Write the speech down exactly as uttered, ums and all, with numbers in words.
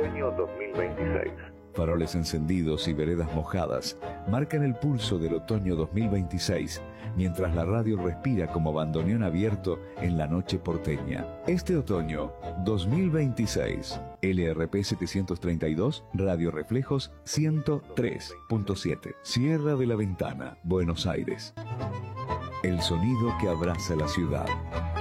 otoño dos mil veintiséis. Faroles encendidos y veredas mojadas marcan el pulso del otoño dos mil veintiséis, mientras la radio respira como bandoneón abierto en la noche porteña. Este otoño dos mil veintiséis, L R P setecientos treinta y dos, Radio Reflejos ciento tres punto siete, Sierra de la Ventana, Buenos Aires. El sonido que abraza la ciudad.